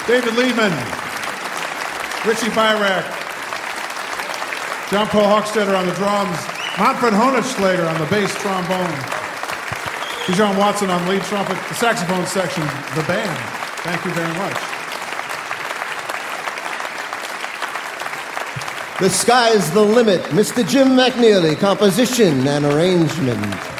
David Lehman, Richie Byrack, John Paul Hochstetter on the drums, Manfred Honigschlager on the bass trombone, Bijan Watson on lead trumpet, the saxophone section, the band. Thank you very much. The Sky's the Limit, Mr. Jim McNeely, composition and arrangement.